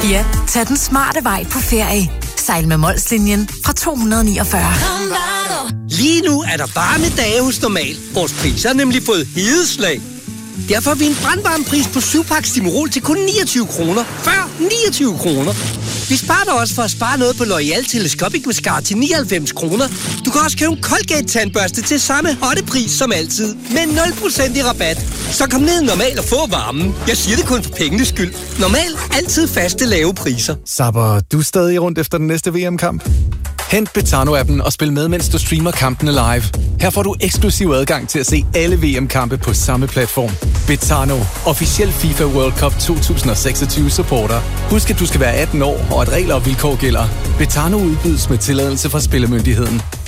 Ja, tag den smarte vej på ferie. Sejl med Molslinjen fra 249. Lige nu er der varme dage hos Normal. Vores priser har nemlig fået hedeslag. Derfor har vi en brandvarm pris på 7-pakke Stimorol til kun 29 kroner. Før 29 kroner. Vi sparer dig også for at spare noget på L'Oreal Telescopic Mascara til 99 kroner. Du kan også købe en Colgate-tandbørste til samme hotte pris som altid. Med 0% i rabat. Så kom ned Normal og få varmen. Jeg siger det kun for pengenes skyld. Normal. Altid faste lave priser. Sapper du stadig rundt efter den næste VM-kamp? Hent Betano-appen og spil med, mens du streamer kampene live. Her får du eksklusiv adgang til at se alle VM-kampe på samme platform. Betano, officiel FIFA World Cup 2026 supporter. Husk, at du skal være 18 år, og at regler og vilkår gælder. Betano udbydes med tilladelse fra Spillemyndigheden.